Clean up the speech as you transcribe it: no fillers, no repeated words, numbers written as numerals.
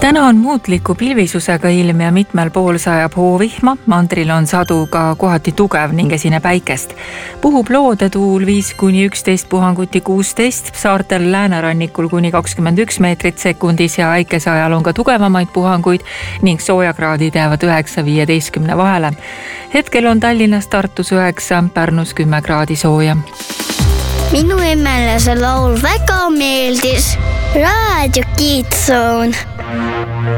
Täna on muutliku pilvisusega ilm ja mitmel pool sajab hoovihma, mandril on sadu ka kohati tugev ning esine päikest. Puhub loodetuul 5–11 puhanguti 16, saartel läänerannikul kuni 21 meetrit sekundis ja äikese ajal on ka tugevamaid puhanguid ning soojakraadid jäävad 9–15 vahele. Hetkel on Tallinnas, Tartus 9, Pärnus 10 kraadi sooja. Minu emmele see laul väga meeldis. Raadio Kids Zone.